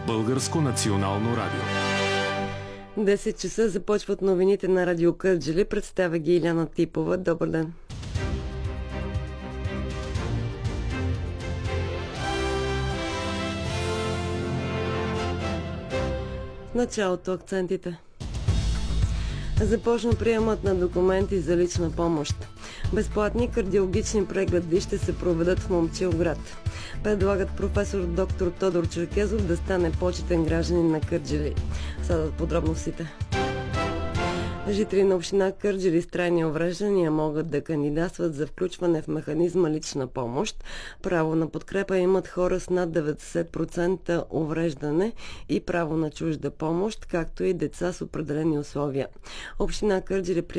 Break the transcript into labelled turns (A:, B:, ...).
A: Българско национално радио.
B: 10 часа започват новините на Радио Кърджали. Представя ги Иляна Типова. Добър ден! В началото акцентите. Започна приемът на документи за лична помощ. Безплатни кардиологични прегледи ще се проведат в Момчилград. Предлагат професор доктор Тодор Черкезов да стане почетен гражданин на Кърджали. Съдат подробностите. Жители на община Кърджали с трайни увреждания могат да кандидатстват за включване в механизма лична помощ. Право на подкрепа имат хора с над 90% увреждане и право на чужда помощ, както и деца с определени условия. Община Кърджали